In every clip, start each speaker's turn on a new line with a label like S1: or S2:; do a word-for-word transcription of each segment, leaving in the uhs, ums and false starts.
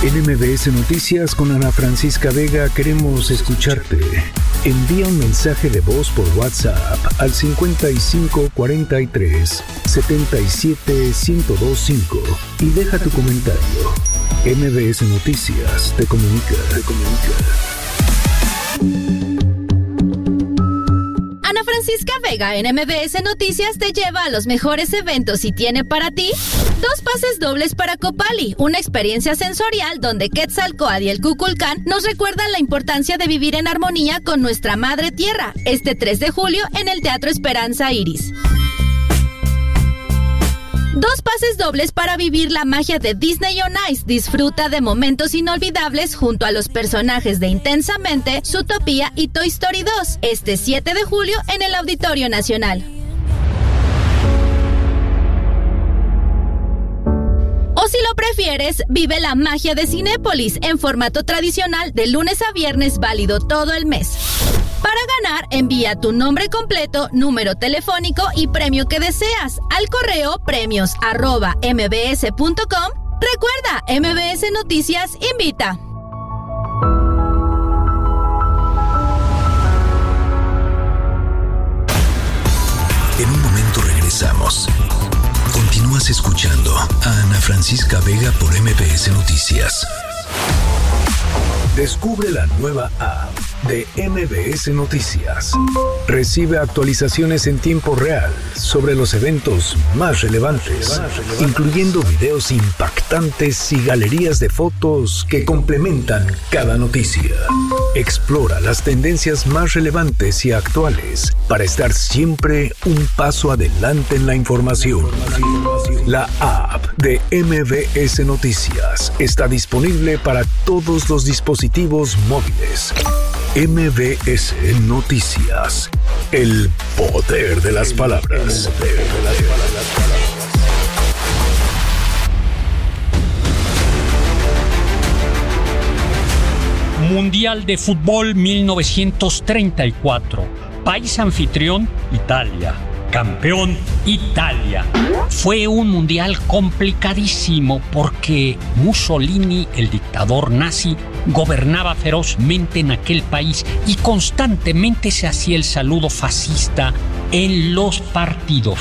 S1: En M B S Noticias con Ana Francisca Vega queremos escucharte. Envía un mensaje de voz por WhatsApp al cincuenta y cinco cuarenta y tres setenta y siete ciento veinticinco y deja tu comentario. M B S Noticias te comunica, te comunica.
S2: Ana Francisca Vega en M B S Noticias te lleva a los mejores eventos y tiene para ti dos pases dobles para Copali, una experiencia sensorial donde Quetzalcóatl y el Kukulcán nos recuerdan la importancia de vivir en armonía con nuestra madre tierra, este tres de julio en el Teatro Esperanza Iris. Dos pases dobles para vivir la magia de Disney on Ice. Disfruta de momentos inolvidables junto a los personajes de Intensamente, Zootopia y Toy Story dos, este siete de julio en el Auditorio Nacional. O si lo prefieres, vive la magia de Cinépolis en formato tradicional de lunes a viernes, válido todo el mes. Para ganar, envía tu nombre completo, número telefónico y premio que deseas al correo premios arroba mbs punto com. Recuerda, M B S Noticias invita.
S1: En un momento regresamos. Continúas escuchando a Ana Francisca Vega por M B S Noticias. Descubre la nueva app de M B S Noticias. Recibe actualizaciones en tiempo real sobre los eventos más relevantes, incluyendo videos impactantes y galerías de fotos que complementan cada noticia. Explora las tendencias más relevantes y actuales para estar siempre un paso adelante en la información. La app de M B S Noticias está disponible para todos los dispositivos móviles. M B S Noticias. El poder de las palabras.
S3: Mundial de Fútbol mil novecientos treinta y cuatro. País anfitrión, Italia. Campeón, Italia. Fue un mundial complicadísimo porque Mussolini, el dictador nazi, gobernaba ferozmente en aquel país y constantemente se hacía el saludo fascista en los partidos.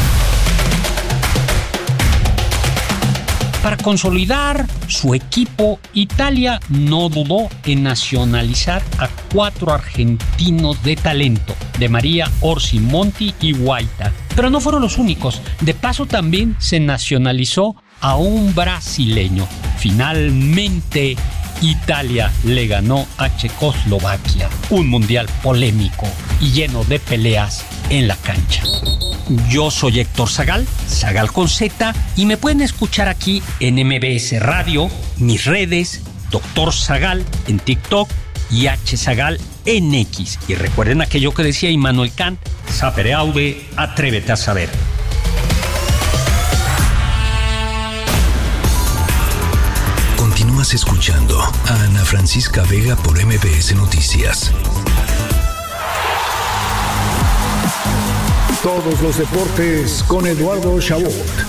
S3: Para consolidar su equipo, Italia no dudó en nacionalizar a cuatro argentinos de talento, de María, Orsi, Monti y Guaita. Pero no fueron los únicos. De paso también se nacionalizó a un brasileño. Finalmente, Italia le ganó a Checoslovaquia. Un mundial polémico y lleno de peleas en la cancha. Yo soy Héctor Zagal, Zagal con Z, y me pueden escuchar aquí en M B S Radio, mis redes, Doctor Zagal en TikTok y H Zagal en X. Y recuerden aquello que decía Immanuel Kant, sapere aude, atrévete a saber.
S1: Continúas escuchando a Ana Francisca Vega por M B S Noticias. Todos los deportes con Eduardo Chabot.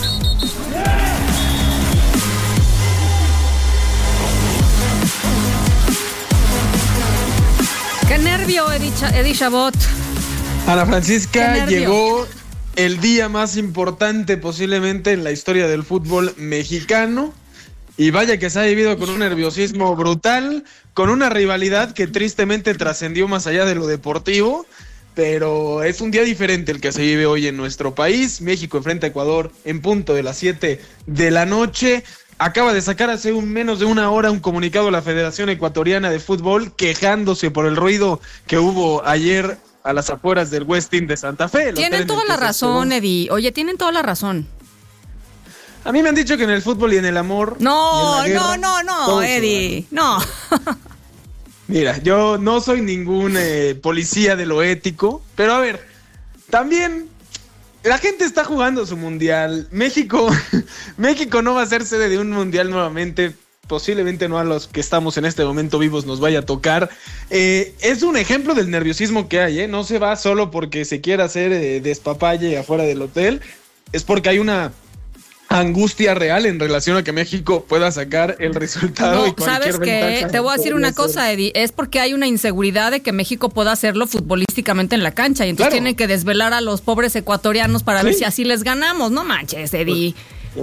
S4: Qué nervio, Eddie Chabot.
S5: Ana Francisca, llegó el día más importante posiblemente en la historia del fútbol mexicano. Y vaya que se ha vivido con un nerviosismo brutal, con una rivalidad que tristemente trascendió más allá de lo deportivo. Pero es un día diferente el que se vive hoy en nuestro país. México enfrenta a Ecuador en punto de las siete de la noche. Acaba de sacar hace un, menos de una hora un comunicado a la Federación Ecuatoriana de Fútbol quejándose por el ruido que hubo ayer a las afueras del Westin de Santa Fe.
S4: Tienen toda la razón, Eddie. Oye, tienen toda la razón.
S5: A mí me han dicho que en el fútbol y en el amor...
S4: No, guerra, no, no, no, Eddie. No.
S5: Mira, yo no soy ningún eh, policía de lo ético, pero a ver, también la gente está jugando su mundial. México, México no va a ser sede de un mundial nuevamente, posiblemente no a los que estamos en este momento vivos nos vaya a tocar. Eh, es un ejemplo del nerviosismo que hay, ¿eh? No se va solo porque se quiera hacer eh, despapalle afuera del hotel, es porque hay una... angustia real en relación a que México pueda sacar el resultado.
S4: No,
S5: y cualquier
S4: ¿sabes qué? Te voy a decir una cosa, Eddie. Es porque hay una inseguridad de que México pueda hacerlo futbolísticamente en la cancha. Y entonces claro. tienen que desvelar a los pobres ecuatorianos para sí. ver si así les ganamos. No manches, Eddie.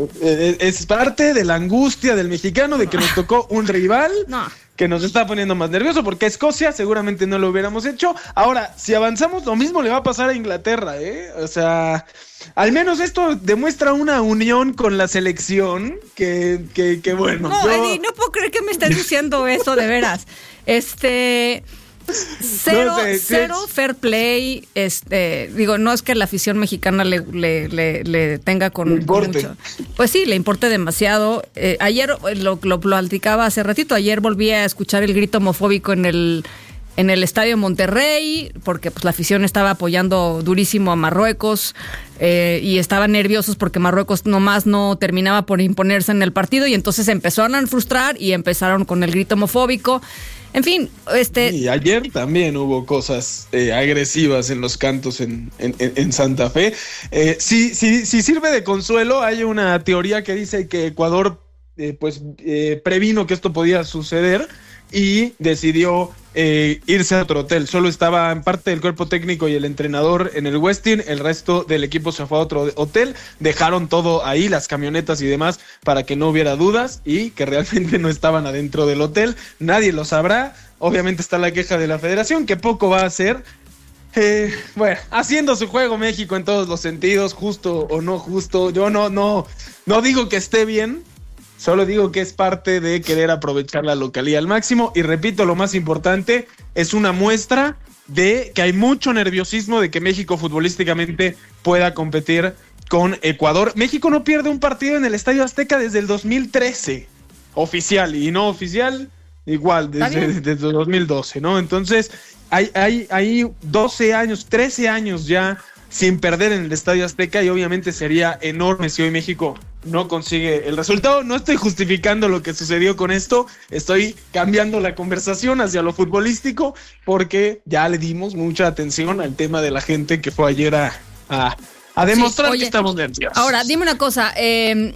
S5: Es parte de la angustia del mexicano de que nos tocó un rival no. que nos está poniendo más nervioso, porque Escocia seguramente no lo hubiéramos hecho. Ahora, si avanzamos, lo mismo le va a pasar a Inglaterra, ¿eh? O sea, al menos esto demuestra una unión con la selección que, que, que bueno.
S4: No,
S5: yo...
S4: Eddie, no puedo creer que me estés diciendo eso, de veras. Este... Cero, no sé, cero sí. fair play, este, digo, no es que la afición mexicana le, le, le, le tenga con mucho. Pues sí, le importe demasiado. Eh, ayer lo, lo platicaba hace ratito, ayer volví a escuchar el grito homofóbico en el en el Estadio Monterrey, porque pues la afición estaba apoyando durísimo a Marruecos eh, y estaban nerviosos porque Marruecos nomás no terminaba por imponerse en el partido y entonces empezaron a frustrar y empezaron con el grito homofóbico. En fin, este...
S5: Y ayer también hubo cosas eh, agresivas en los cantos en, en, en Santa Fe. Eh, si, si, si sirve de consuelo, hay una teoría que dice que Ecuador eh, pues eh, previno que esto podía suceder y decidió eh, irse a otro hotel. Solo estaba en parte del cuerpo técnico y el entrenador en el Westin, el resto del equipo se fue a otro hotel, dejaron todo ahí, las camionetas y demás, para que no hubiera dudas y que realmente no estaban adentro del hotel. Nadie lo sabrá. Obviamente está la queja de la federación, que poco va a hacer. Eh, bueno, haciendo su juego México en todos los sentidos, justo o no justo. Yo no, no, no digo que esté bien, solo digo que es parte de querer aprovechar la localía al máximo. Y repito, lo más importante, es una muestra de que hay mucho nerviosismo de que México futbolísticamente pueda competir con Ecuador. México no pierde un partido en el Estadio Azteca desde el dos mil trece, oficial y no oficial, igual, desde, desde dos mil doce, ¿no? Entonces, hay, hay, hay doce años, trece años ya sin perder en el Estadio Azteca y obviamente sería enorme si hoy México no consigue el resultado. No estoy justificando lo que sucedió con esto, estoy cambiando la conversación hacia lo futbolístico porque ya le dimos mucha atención al tema de la gente que fue ayer a, a, a demostrar sí, oye, que estamos nerviosos.
S4: Ahora, dime una cosa, eh,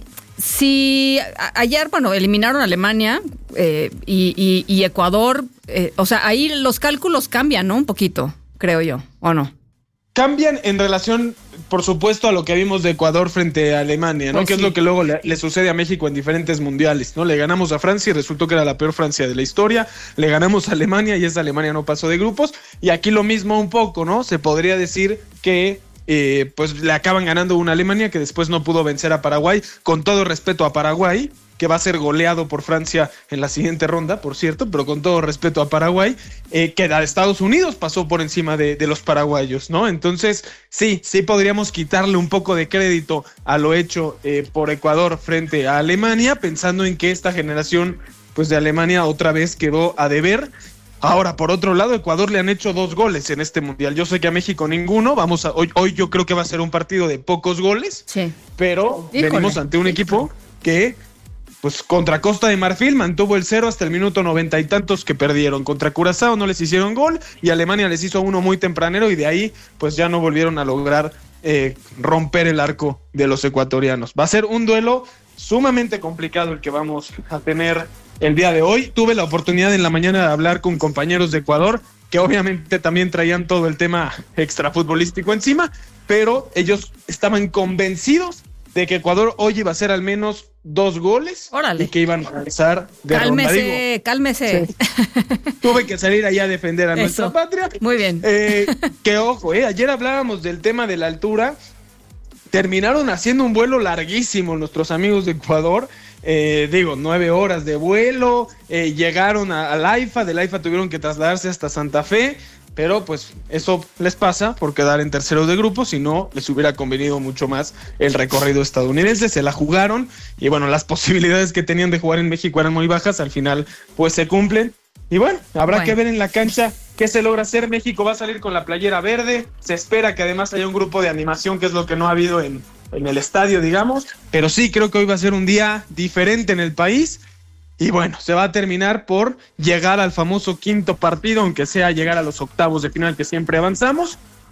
S4: si a, ayer, bueno, eliminaron a Alemania eh, y, y, y Ecuador, eh, o sea, ahí los cálculos cambian, ¿no? Un poquito, creo yo, ¿o no?
S5: Cambian en relación, por supuesto, a lo que vimos de Ecuador frente a Alemania, ¿no? Pues que sí. Es lo que luego le, le sucede a México en diferentes mundiales, ¿no? Le ganamos a Francia y resultó que era la peor Francia de la historia. Le ganamos a Alemania y esa Alemania no pasó de grupos. Y aquí lo mismo un poco, ¿no? Se podría decir que eh, pues le acaban ganando una Alemania que después no pudo vencer a Paraguay. Con todo respeto a Paraguay, que va a ser goleado por Francia en la siguiente ronda, por cierto, pero con todo respeto a Paraguay, eh, que a Estados Unidos pasó por encima de, de los paraguayos, ¿no? Entonces, sí, sí podríamos quitarle un poco de crédito a lo hecho eh, por Ecuador frente a Alemania, pensando en que esta generación, pues de Alemania otra vez quedó a deber. Ahora, por otro lado, Ecuador le han hecho dos goles en este mundial. Yo sé que a México ninguno. Vamos a hoy, hoy yo creo que va a ser un partido de pocos goles, sí. Pero Híjole. venimos ante un equipo que pues contra Costa de Marfil mantuvo el cero hasta el minuto noventa y tantos que perdieron. Contra Curazao no les hicieron gol y Alemania les hizo uno muy tempranero y de ahí pues ya no volvieron a lograr eh, romper el arco de los ecuatorianos. Va a ser un duelo sumamente complicado el que vamos a tener el día de hoy. Tuve la oportunidad en la mañana de hablar con compañeros de Ecuador que obviamente también traían todo el tema extrafutbolístico encima, pero ellos estaban convencidos de que Ecuador hoy iba a hacer al menos dos goles. Órale. Y que iban a realizar de
S4: cálmese,
S5: ronda. Digo,
S4: cálmese.
S5: Sí. Tuve que salir allá a defender a Eso. nuestra patria.
S4: Muy bien.
S5: Eh, que ojo, eh, ayer hablábamos del tema de la altura. Terminaron haciendo un vuelo larguísimo nuestros amigos de Ecuador. Eh, digo, nueve horas de vuelo. Eh, llegaron al AIFA. Del AIFA tuvieron que trasladarse hasta Santa Fe. Pero pues eso les pasa por quedar en terceros de grupo, si no les hubiera convenido mucho más el recorrido estadounidense, se la jugaron y bueno, las posibilidades que tenían de jugar en México eran muy bajas, al final pues se cumplen y bueno, habrá bueno. que ver en la cancha qué se logra hacer. México va a salir con la playera verde, se espera que además haya un grupo de animación, que es lo que no ha habido en, en el estadio, digamos, pero sí creo que hoy va a ser un día diferente en el país. Y bueno, se va a terminar por llegar al famoso quinto partido, aunque sea llegar a los octavos de final que siempre avanzamos,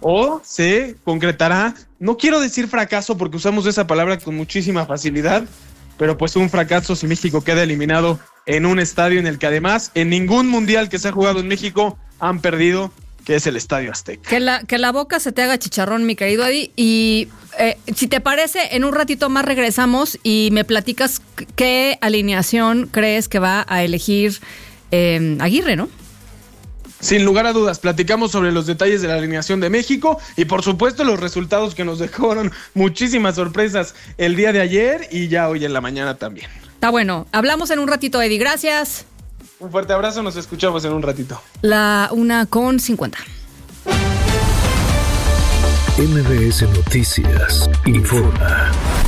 S5: o se concretará, no quiero decir fracaso porque usamos esa palabra con muchísima facilidad, pero pues un fracaso si México queda eliminado en un estadio en el que además en ningún mundial que se ha jugado en México han perdido, que es el Estadio Azteca.
S4: Que la, que la boca se te haga chicharrón, mi querido Eddie, y eh, si te parece, en un ratito más regresamos y me platicas qué alineación crees que va a elegir eh, Aguirre, ¿no?
S5: Sin lugar a dudas, platicamos sobre los detalles de la alineación de México y por supuesto los resultados que nos dejaron muchísimas sorpresas el día de ayer y ya hoy en la mañana también.
S4: Está bueno, hablamos en un ratito, Eddie, gracias.
S5: Un fuerte abrazo, nos escuchamos en un ratito.
S4: La una con cincuenta.
S1: M B S Noticias informa.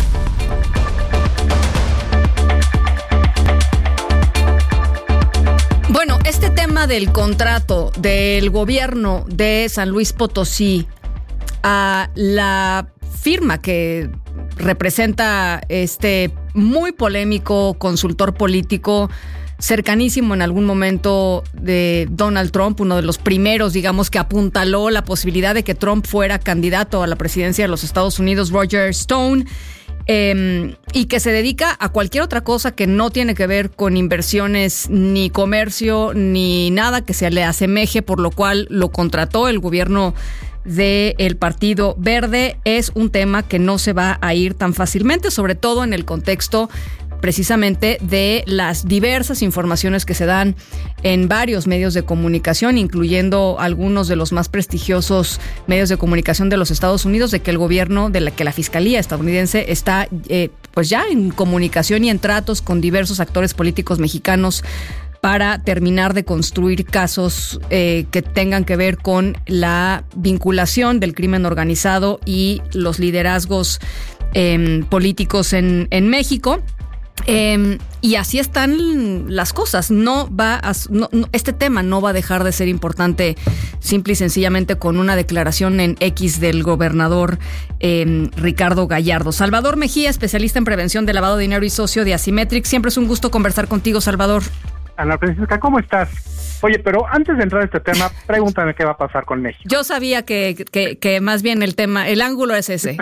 S4: Bueno, este tema del contrato del gobierno de San Luis Potosí a la firma que representa este muy polémico consultor político cercanísimo en algún momento de Donald Trump, uno de los primeros, digamos, que apuntaló la posibilidad de que Trump fuera candidato a la presidencia de los Estados Unidos, Roger Stone, eh, y que se dedica a cualquier otra cosa que no tiene que ver con inversiones, ni comercio, ni nada que se le asemeje, por lo cual lo contrató el gobierno del Partido Verde. Es un tema que no se va a ir tan fácilmente, sobre todo en el contexto precisamente de las diversas informaciones que se dan en varios medios de comunicación, incluyendo algunos de los más prestigiosos medios de comunicación de los Estados Unidos, de que el gobierno, de la que la Fiscalía estadounidense está eh, pues ya en comunicación y en tratos con diversos actores políticos mexicanos para terminar de construir casos eh, que tengan que ver con la vinculación del crimen organizado y los liderazgos eh, políticos en, en México. Eh, y así están las cosas. No va a, no, no, este tema no va a dejar de ser importante simple y sencillamente con una declaración en X del gobernador eh, Ricardo Gallardo. Salvador Mejía, especialista en prevención de lavado de dinero y socio de Asymmetric. Siempre es un gusto conversar contigo, Salvador.
S6: Ana Francisca, ¿cómo estás? Oye, pero antes de entrar a este tema, pregúntame qué va a pasar con México.
S4: Yo sabía que, que, que más bien el tema, el ángulo es ese.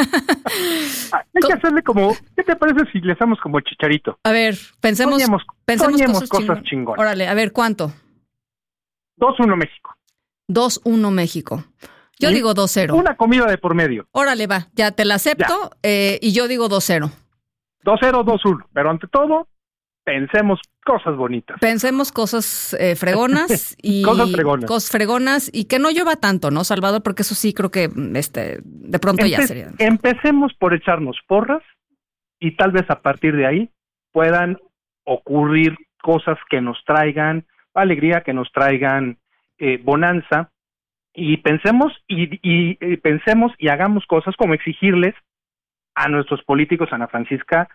S6: Hay que hacerle como, ¿qué te parece si le hacemos como el Chicharito?
S4: A ver, pensemos,
S6: soñemos,
S4: pensemos
S6: soñemos
S4: cosas,
S6: cosas
S4: chingón.
S6: chingonas.
S4: Órale, a ver, ¿cuánto?
S6: dos uno México.
S4: dos uno México. Yo ¿Sí? digo dos cero.
S6: Una comida de por medio.
S4: Órale, va, ya te la acepto eh, y yo digo dos cero.
S6: dos cero, dos uno, pero ante todo, pensemos cosas bonitas.
S4: Pensemos cosas eh, fregonas y
S6: cosas fregonas.
S4: Cosas fregonas y que no llueva tanto, ¿no, Salvador? Porque eso sí creo que este de pronto Empe- ya sería.
S6: Empecemos por echarnos porras y tal vez a partir de ahí puedan ocurrir cosas que nos traigan alegría, que nos traigan eh, bonanza y pensemos y, y, y pensemos y hagamos cosas como exigirles a nuestros políticos, Ana Francisca,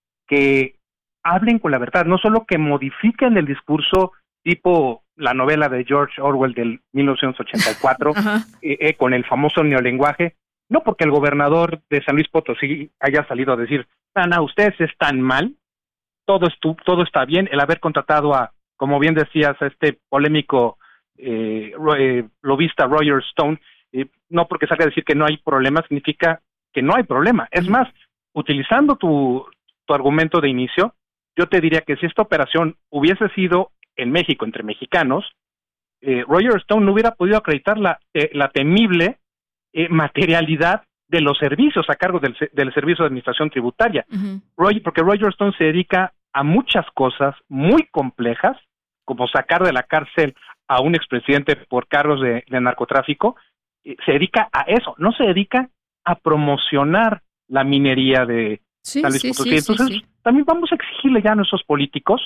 S6: que hablen con la verdad, no solo que modifiquen el discurso tipo la novela de George Orwell del mil novecientos ochenta y cuatro eh, eh, con el famoso neolenguaje, no porque el gobernador de San Luis Potosí haya salido a decir, Ana, ustedes están mal, todo, estu- todo está bien, el haber contratado a, como bien decías, a este polémico eh, eh, lobista Roger Stone, eh, no porque salga a decir que no hay problema, significa que no hay problema. Es más, utilizando tu, tu argumento de inicio, yo te diría que si esta operación hubiese sido en México, entre mexicanos, eh, Roger Stone no hubiera podido acreditar la, eh, la temible eh, materialidad de los servicios a cargo del, del Servicio de Administración Tributaria. Uh-huh. Roger, porque Roger Stone se dedica a muchas cosas muy complejas, como sacar de la cárcel a un expresidente por cargos de, de narcotráfico, eh, se dedica a eso, no se dedica a promocionar la minería de
S4: Sí,
S6: San Luis
S4: sí,
S6: Potosí.
S4: sí,
S6: Entonces,
S4: sí, sí.
S6: también vamos a exigirle ya a nuestros políticos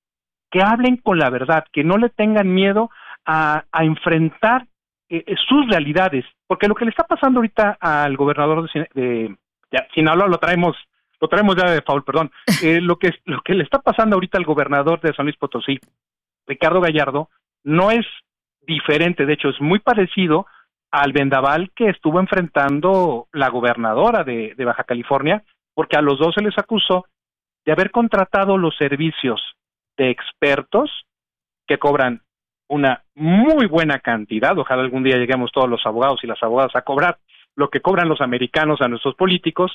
S6: que hablen con la verdad, que no le tengan miedo a, a enfrentar eh, sus realidades, porque lo que le está pasando ahorita al gobernador de, de ya, Sinaloa lo traemos, lo traemos ya de faul, perdón, eh, lo que lo que le está pasando ahorita al gobernador de San Luis Potosí, Ricardo Gallardo, no es diferente, de hecho es muy parecido al vendaval que estuvo enfrentando la gobernadora de, de Baja California, porque a los dos se les acusó de haber contratado los servicios de expertos que cobran una muy buena cantidad, ojalá algún día lleguemos todos los abogados y las abogadas a cobrar lo que cobran los americanos a nuestros políticos,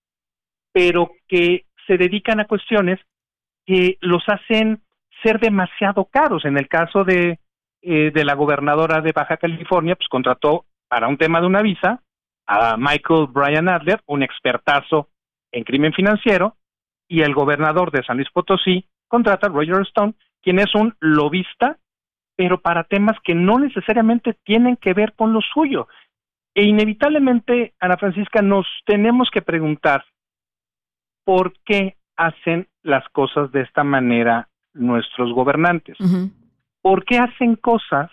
S6: pero que se dedican a cuestiones que los hacen ser demasiado caros. En el caso de, eh, de la gobernadora de Baja California, pues contrató para un tema de una visa a Michael Bryan Adler, un expertazo en crimen financiero, y el gobernador de San Luis Potosí contrata a Roger Stone, quien es un lobista, pero para temas que no necesariamente tienen que ver con lo suyo. E inevitablemente, Ana Francisca, nos tenemos que preguntar por qué hacen las cosas de esta manera nuestros gobernantes.
S4: Uh-huh.
S6: ¿Por qué hacen cosas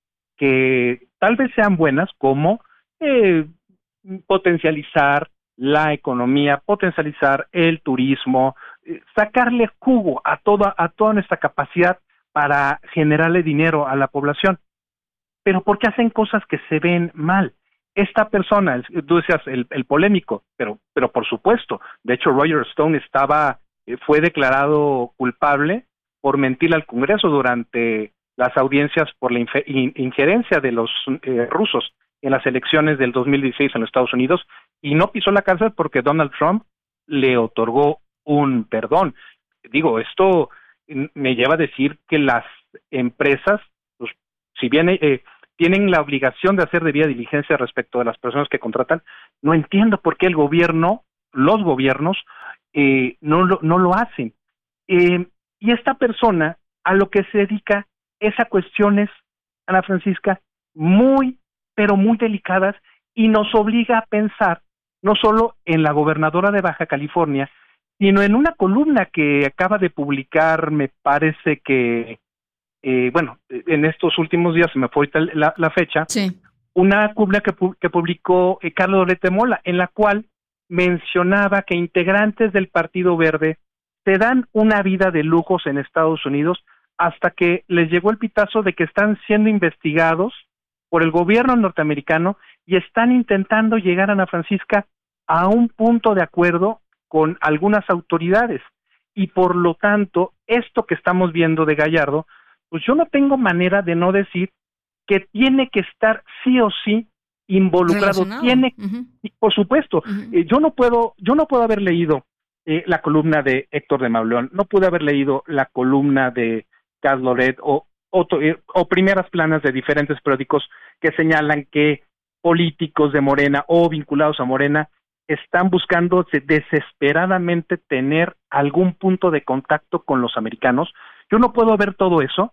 S6: que tal vez sean buenas, como eh, potencializar la economía, potencializar el turismo, eh, sacarle jugo a toda, a toda nuestra capacidad para generarle dinero a la población? Pero ¿por qué hacen cosas que se ven mal? Esta persona, el, tú decías, el, el polémico, pero, pero por supuesto, de hecho Roger Stone estaba, eh, fue declarado culpable por mentir al Congreso durante las audiencias por la infe, in, injerencia de los eh, rusos en las elecciones del dos mil dieciséis en los Estados Unidos, y no pisó la cárcel porque Donald Trump le otorgó un perdón. Digo, esto me lleva a decir que las empresas, pues, si bien eh, tienen la obligación de hacer debida diligencia respecto de las personas que contratan, no entiendo por qué el gobierno, los gobiernos, eh, no, lo, no lo hacen. Eh, y esta persona a lo que se dedica es a cuestiones, Ana Francisca, muy, pero muy delicadas, y nos obliga a pensar no solo en la gobernadora de Baja California, sino en una columna que acaba de publicar, me parece que, eh, bueno, en estos últimos días, se me fue la, la fecha,
S4: sí.
S6: una columna que, que publicó eh, Carlos Loret Mola, en la cual mencionaba que integrantes del Partido Verde se dan una vida de lujos en Estados Unidos hasta que les llegó el pitazo de que están siendo investigados por el gobierno norteamericano y están intentando llegar, Ana Francisca, a un punto de acuerdo con algunas autoridades, y por lo tanto, esto que estamos viendo de Gallardo, pues yo no tengo manera de no decir que tiene que estar sí o sí involucrado, tiene, uh-huh. por supuesto, uh-huh. eh, yo no puedo, yo no puedo haber leído eh, la columna de Héctor de Mauleón, no pude haber leído la columna de Carlos Loret o, o, o primeras planas de diferentes periódicos que señalan que políticos de Morena o vinculados a Morena están buscando desesperadamente tener algún punto de contacto con los americanos. Yo no puedo ver todo eso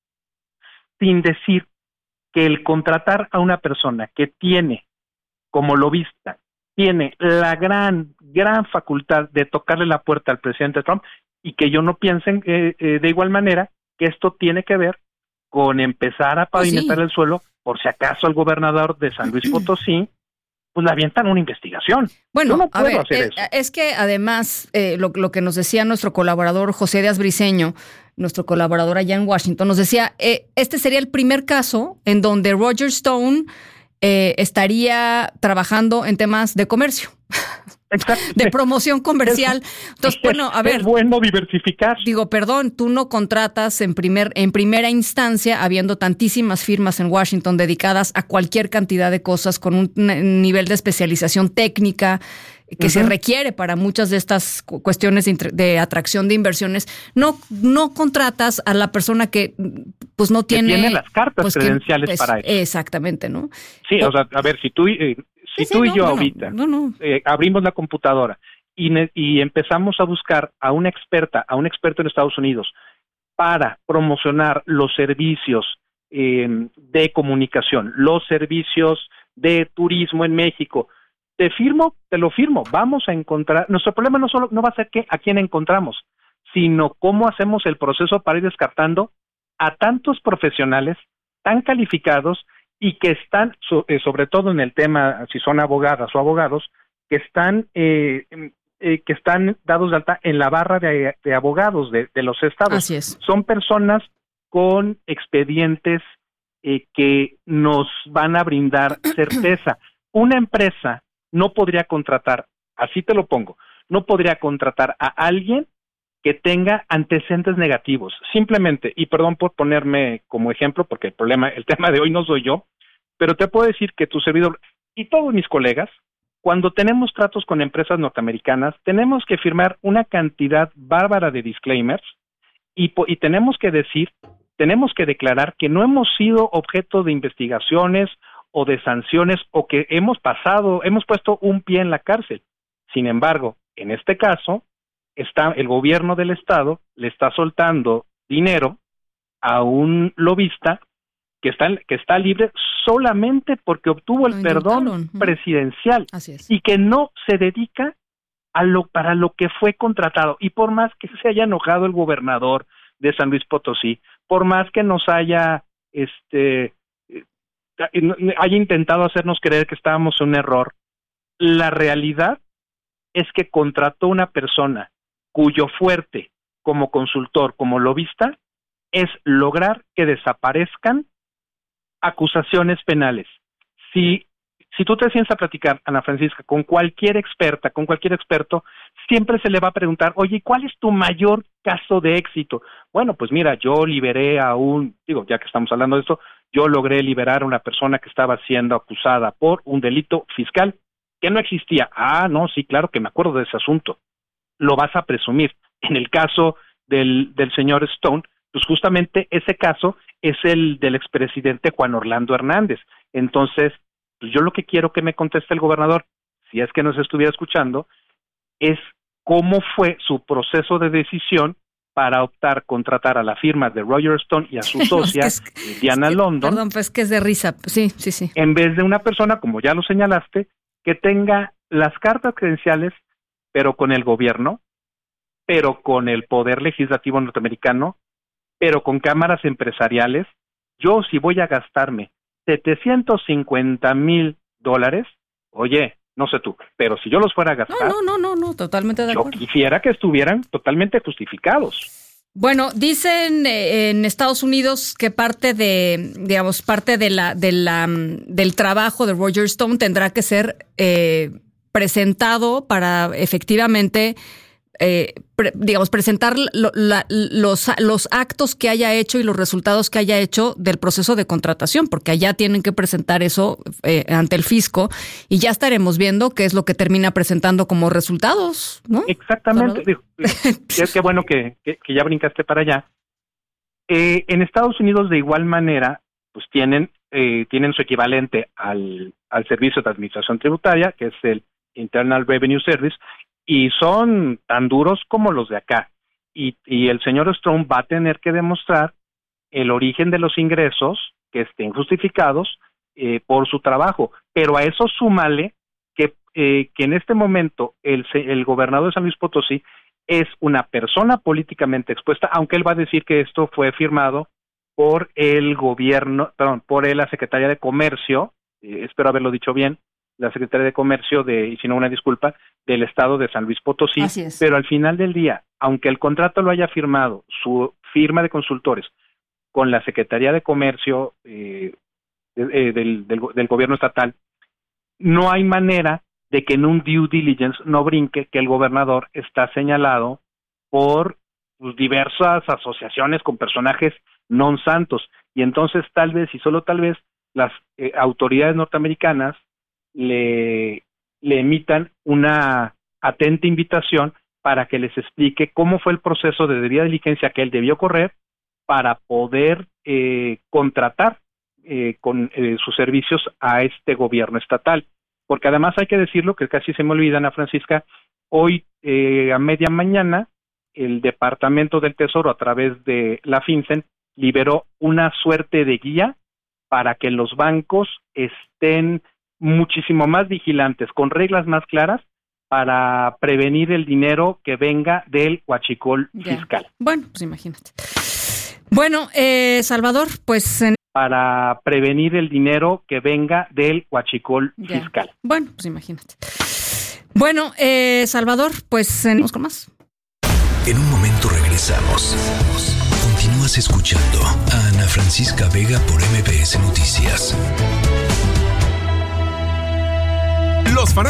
S6: sin decir que el contratar a una persona que tiene, como lobista, tiene la gran, gran facultad de tocarle la puerta al presidente Trump, y que yo no piensen eh, eh, de igual manera que esto tiene que ver con empezar a pavimentar sí. el suelo, por si acaso al gobernador de San Luis Potosí pues le avientan una investigación.
S4: Bueno,
S6: Yo no puedo
S4: a ver,
S6: hacer
S4: es,
S6: eso.
S4: es que además eh, lo, lo que nos decía nuestro colaborador José Díaz Briceño, nuestro colaborador allá en Washington, nos decía, eh, este sería el primer caso en donde Roger Stone eh, estaría trabajando en temas de comercio.
S6: Exacto.
S4: De promoción comercial. Entonces, bueno, a ver.
S6: Es bueno diversificar.
S4: Digo, perdón, tú no contratas en primer, en primera instancia, habiendo tantísimas firmas en Washington dedicadas a cualquier cantidad de cosas con un nivel de especialización técnica que uh-huh. se requiere para muchas de estas cuestiones de, de atracción de inversiones. No, no contratas a la persona que pues no tiene,
S6: que tiene las cartas
S4: pues,
S6: credenciales
S4: que, es,
S6: para eso.
S4: Exactamente, ¿no?
S6: Sí, o, o sea, a ver, si tú eh, si sí, tú sí, y no, yo no, ahorita
S4: no, no.
S6: Eh, abrimos la computadora y, ne- y empezamos a buscar a una experta, a un experto en Estados Unidos para promocionar los servicios eh, de comunicación, los servicios de turismo en México, te firmo, te lo firmo, vamos a encontrar, nuestro problema no solo no va a ser que a quién encontramos, sino cómo hacemos el proceso para ir descartando a tantos profesionales tan calificados y que están, so, eh, sobre todo en el tema, si son abogadas o abogados, que están eh, eh, que están dados de alta en la barra de, de abogados de, de los estados.
S4: Así es.
S6: Son personas con expedientes eh, que nos van a brindar certeza. Una empresa no podría contratar, así te lo pongo, no podría contratar a alguien que tenga antecedentes negativos. Simplemente, y perdón por ponerme como ejemplo, porque el problema, el tema de hoy no soy yo, pero te puedo decir que tu servidor y todos mis colegas, cuando tenemos tratos con empresas norteamericanas, tenemos que firmar una cantidad bárbara de disclaimers y, y tenemos que decir, tenemos que declarar que no hemos sido objeto de investigaciones o de sanciones o que hemos pasado, hemos puesto un pie en la cárcel. Sin embargo, en este caso, está el gobierno del estado le está soltando dinero a un lobista que está que está libre solamente porque obtuvo el perdón presidencial.
S4: Así es.
S6: Y que no se dedica a lo para lo que fue contratado. Y por más que se haya enojado el gobernador de San Luis Potosí, por más que nos haya este haya intentado hacernos creer que estábamos en un error, la realidad es que contrató una persona cuyo fuerte como consultor, como lobista, es lograr que desaparezcan acusaciones penales. Si, si tú te sientas a platicar, Ana Francisca, con cualquier experta, con cualquier experto, siempre se le va a preguntar, oye, ¿cuál es tu mayor caso de éxito? Bueno, pues mira, yo liberé a un, digo, ya que estamos hablando de esto, yo logré liberar a una persona que estaba siendo acusada por un delito fiscal que no existía. Ah, no, sí, claro que me acuerdo de ese asunto. Lo vas a presumir. En el caso del, del señor Stone, pues justamente ese caso es el del expresidente Juan Orlando Hernández. Entonces, pues yo lo que quiero que me conteste el gobernador, si es que nos estuviera escuchando, es cómo fue su proceso de decisión para optar contratar a la firma de Roger Stone y a su socia, es que es, Diana
S4: es que,
S6: London.
S4: Perdón, pues que es de risa. Sí, sí, sí.
S6: En vez de una persona, como ya lo señalaste, que tenga las cartas credenciales, pero con el gobierno, pero con el poder legislativo norteamericano, pero con cámaras empresariales. Yo si voy a gastarme setecientos cincuenta mil dólares, oye, no sé tú, pero si yo los fuera a gastar,
S4: no, no, no, no, totalmente de acuerdo.
S6: Yo quisiera que estuvieran totalmente justificados.
S4: Bueno, dicen eh, en Estados Unidos que parte de, digamos, parte de la, de la, del trabajo de Roger Stone tendrá que ser eh, presentado para efectivamente, eh, pre, digamos, presentar lo, la, los, los actos que haya hecho y los resultados que haya hecho del proceso de contratación, porque allá tienen que presentar eso eh, ante el fisco y ya estaremos viendo qué es lo que termina presentando como resultados, ¿no?
S6: Exactamente. Digo, es que bueno que, que, que ya brincaste para allá. Eh, en Estados Unidos de igual manera, pues tienen eh, tienen su equivalente al, al Servicio de Administración Tributaria, que es el Internal Revenue Service, y son tan duros como los de acá. Y, y el señor Stone va a tener que demostrar el origen de los ingresos que estén justificados eh, por su trabajo. Pero a eso súmale que, eh, que en este momento el, el gobernador de San Luis Potosí es una persona políticamente expuesta, aunque él va a decir que esto fue firmado por el gobierno, perdón, por la Secretaría de Comercio, eh, espero haberlo dicho bien, la Secretaría de Comercio de, y si no una disculpa, del estado de San Luis Potosí.
S4: Así es.
S6: Pero al final del día, aunque el contrato lo haya firmado su firma de consultores con la Secretaría de Comercio eh, de, eh, del, del, del gobierno estatal, no hay manera de que en un due diligence no brinque que el gobernador está señalado por pues, diversas asociaciones con personajes non santos. Y entonces tal vez, y solo tal vez, las eh, autoridades norteamericanas le, le emitan una atenta invitación para que les explique cómo fue el proceso de debida diligencia que él debió correr para poder eh, contratar eh, con eh, sus servicios a este gobierno estatal. Porque además hay que decirlo, que casi se me olvida, Ana Francisca, hoy eh, a media mañana el Departamento del Tesoro a través de la FinCEN liberó una suerte de guía para que los bancos estén muchísimo más vigilantes, con reglas más claras, para prevenir el dinero que venga del huachicol
S4: ya.
S6: fiscal.
S4: Bueno, pues imagínate. Bueno, eh, Salvador, pues... En...
S6: Para prevenir el dinero que venga del huachicol
S4: ya.
S6: fiscal.
S4: Bueno, pues imagínate. Bueno, eh, Salvador, pues... Vamos con más.
S1: En un momento regresamos. Continúas escuchando a Ana Francisca Vega por M B S Noticias.
S7: Los fanáticos